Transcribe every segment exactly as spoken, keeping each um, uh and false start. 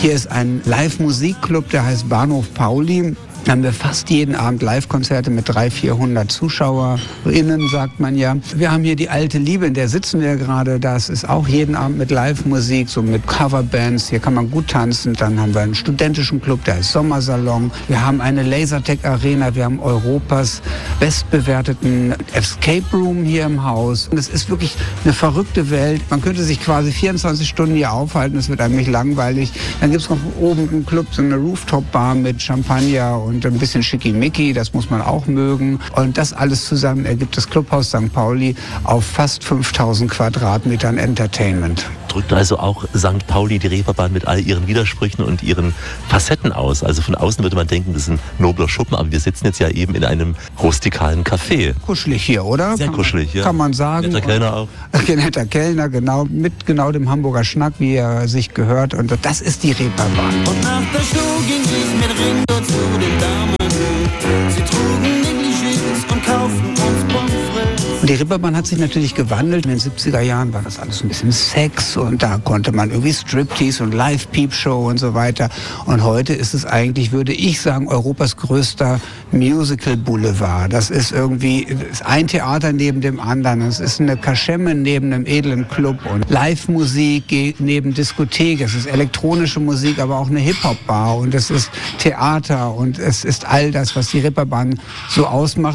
Hier ist ein Live-Musikclub, der heißt Bahnhof Pauli. Da haben wir fast jeden Abend Live-Konzerte mit dreihundert, vierhundert ZuschauerInnen, sagt man ja. Wir haben hier die alte Liebe, in der sitzen wir gerade. Das ist auch jeden Abend mit Live-Musik, so mit Coverbands. Hier kann man gut tanzen. Dann haben wir einen studentischen Club, der heißt Sommersalon. Wir haben eine Lasertech-Arena. Wir haben Europas bestbewerteten Escape Room hier im Haus. Und es ist wirklich eine verrückte Welt. Man könnte sich quasi vierundzwanzig Stunden hier aufhalten. Es wird einem nicht langweilig. Dann gibt es noch oben einen Club, so eine Rooftop-Bar mit Champagner und und ein bisschen schickimicki, das muss man auch mögen. Und das alles zusammen ergibt das Clubhaus Sankt Pauli auf fast fünftausend Quadratmetern Entertainment. Drückt also auch Sankt Pauli die Reeperbahn mit all ihren Widersprüchen und ihren Facetten aus. Also von außen würde man denken, das ist ein nobler Schuppen, aber wir sitzen jetzt ja eben in einem rustikalen Café. Kuschelig hier, oder? Sehr kann kuschelig, man, ja. Kann man sagen. Netter Kellner auch. Netter Kellner, genau. Mit genau dem Hamburger Schnack, wie er sich gehört. Und das ist die Reeperbahn. Und nach der Show ging ich mit Ringo zu den Damen. Sie trugen Negligés und kauften uns Pommes frites. Und die Reeperbahn hat sich natürlich gewandelt. In den siebziger Jahren war das alles ein bisschen Sex und da konnte man irgendwie Striptease und Live-Peep-Show und so weiter. Und heute ist es eigentlich, würde ich sagen, Europas größter Musical-Boulevard. Das ist irgendwie ist ein Theater neben dem anderen. Es ist eine Kaschemme neben einem edlen Club und Live-Musik neben Diskothek. Es ist elektronische Musik, aber auch eine Hip-Hop-Bar und es ist Theater und es ist all das, was die Reeperbahn so ausmacht.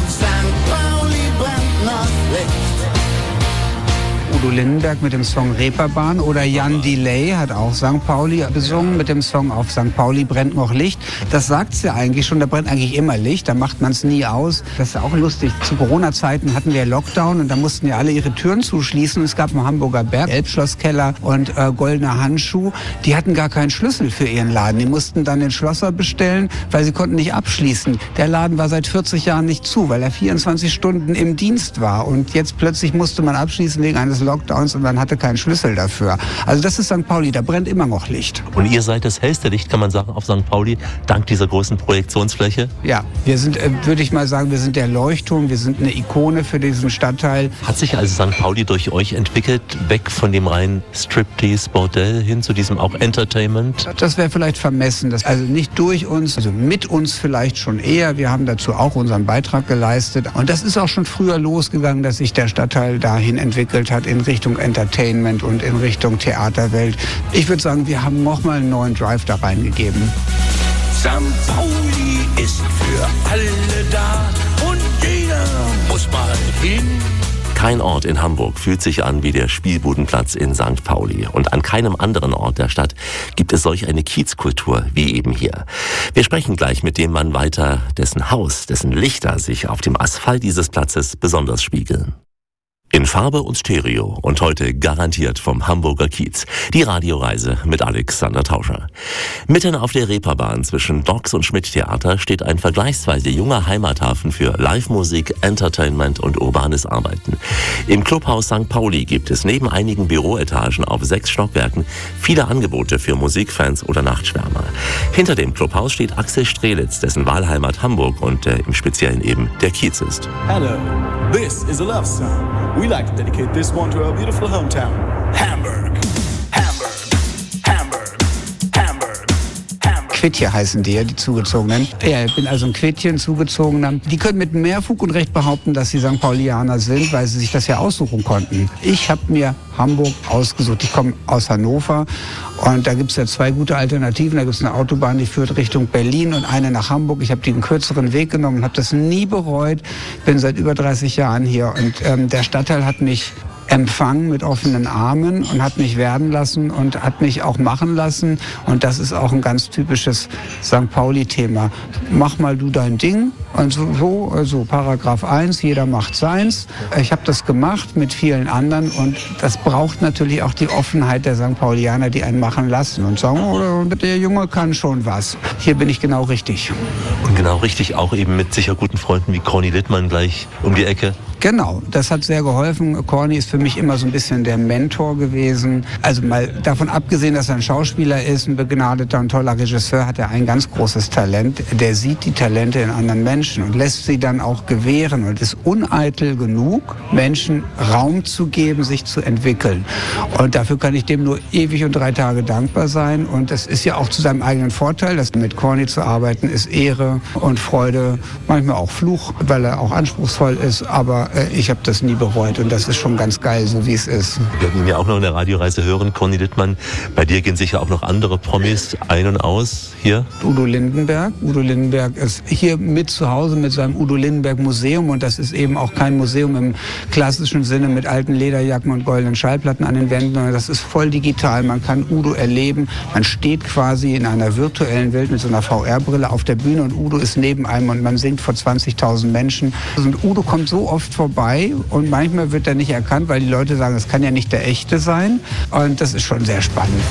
Udo Lindenberg mit dem Song Reeperbahn oder Jan Delay hat auch Sankt Pauli besungen mit dem Song Auf Sankt Pauli brennt noch Licht. Das sagt's ja eigentlich schon, da brennt eigentlich immer Licht, da macht man es nie aus. Das ist auch lustig. Zu Corona-Zeiten hatten wir Lockdown und da mussten ja alle ihre Türen zuschließen. Es gab im Hamburger Berg, Elbschlosskeller und äh, Goldener Handschuh. Die hatten gar keinen Schlüssel für ihren Laden. Die mussten dann den Schlosser bestellen, weil sie konnten nicht abschließen. Der Laden war seit vierzig Jahren nicht zu, weil er vierundzwanzig Stunden im Dienst war. Und jetzt plötzlich musste man abschließen wegen eines Lockdowns und man hatte keinen Schlüssel dafür. Also das ist Sankt Pauli, da brennt immer noch Licht. Und ihr seid das hellste Licht, kann man sagen, auf Sankt Pauli, dank dieser großen Projektionsfläche? Ja, wir sind, äh, würde ich mal sagen, wir sind der Leuchtturm, wir sind eine Ikone für diesen Stadtteil. Hat sich also Sankt Pauli durch euch entwickelt, weg von dem reinen Striptease-Bordell hin zu diesem auch Entertainment? Das wäre vielleicht vermessen, das, also nicht durch uns, also mit uns vielleicht schon eher. Wir haben dazu auch unseren Beitrag geleistet. Und das ist auch schon früher losgegangen, dass sich der Stadtteil dahin entwickelt hat, in Richtung Entertainment und in Richtung Theaterwelt. Ich würde sagen, wir haben nochmal einen neuen Drive da reingegeben. Sankt Pauli ist für alle da und jeder muss mal hin. Kein Ort in Hamburg fühlt sich an wie der Spielbudenplatz in Sankt Pauli. Und an keinem anderen Ort der Stadt gibt es solch eine Kiezkultur wie eben hier. Wir sprechen gleich mit dem Mann weiter, dessen Haus, dessen Lichter sich auf dem Asphalt dieses Platzes besonders spiegeln. In Farbe und Stereo und heute garantiert vom Hamburger Kiez. Die Radioreise mit Alexander Tauscher. Mitten auf der Reeperbahn zwischen Docks und Schmidt-Theater steht ein vergleichsweise junger Heimathafen für Live-Musik, Entertainment und urbanes Arbeiten. Im Clubhaus Sankt Pauli gibt es neben einigen Büroetagen auf sechs Stockwerken viele Angebote für Musikfans oder Nachtschwärmer. Hinter dem Clubhaus steht Axel Strelitz, dessen Wahlheimat Hamburg und äh, im Speziellen eben der Kiez ist. Hello, this is a love song. We like to dedicate this one to our beautiful hometown, Hamburg. Hamburg. Hamburg. Hamburg. Hamburg. Quittje heißen die, die Zugezogenen. Ja, ich bin also ein Quittchen, Zugezogener. Die können mit mehr Fug und Recht behaupten, dass sie Sankt Paulianer sind, weil sie sich das ja aussuchen konnten. Ich habe mir Hamburg ausgesucht. Ich komme aus Hannover und da gibt es ja zwei gute Alternativen. Da gibt es eine Autobahn, die führt Richtung Berlin und eine nach Hamburg. Ich habe den kürzeren Weg genommen und habe das nie bereut. Ich bin seit über dreißig Jahren hier und ähm, der Stadtteil hat mich empfangen mit offenen Armen und hat mich werden lassen und hat mich auch machen lassen. Und das ist auch ein ganz typisches Sankt Pauli-Thema. Mach mal du dein Ding. Und so, so also Paragraph eins, jeder macht seins. Ich habe das gemacht mit vielen anderen und das braucht natürlich auch die Offenheit der Sankt Paulianer, die einen machen lassen und sagen, oh, der Junge kann schon was. Hier bin ich genau richtig. Und genau richtig auch eben mit sicher guten Freunden wie Corny Littmann gleich um die Ecke. Genau, das hat sehr geholfen. Corny ist für mich immer so ein bisschen der Mentor gewesen. Also mal davon abgesehen, dass er ein Schauspieler ist, ein begnadeter und toller Regisseur, hat er ein ganz großes Talent. Der sieht die Talente in anderen Menschen. Menschen und lässt sie dann auch gewähren und ist uneitel genug, Menschen Raum zu geben, sich zu entwickeln. Und dafür kann ich dem nur ewig und drei Tage dankbar sein. Und das ist ja auch zu seinem eigenen Vorteil, dass mit Corny zu arbeiten ist Ehre und Freude, manchmal auch Fluch, weil er auch anspruchsvoll ist. Aber äh, ich habe das nie bereut und das ist schon ganz geil, so wie es ist. Wir werden ihn ja auch noch in der Radioreise hören, Corny Littmann. Bei dir gehen sicher auch noch andere Promis ein und aus hier. Udo Lindenberg. Udo Lindenberg ist hier mit zu Hause mit seinem Udo Lindenberg Museum und das ist eben auch kein Museum im klassischen Sinne mit alten Lederjacken und goldenen Schallplatten an den Wänden, sondern das ist voll digital. Man kann Udo erleben. Man steht quasi in einer virtuellen Welt mit so einer V R-Brille auf der Bühne und Udo ist neben einem und man singt vor zwanzigtausend Menschen. Und Udo kommt so oft vorbei und manchmal wird er nicht erkannt, weil die Leute sagen, das kann ja nicht der Echte sein. Und das ist schon sehr spannend.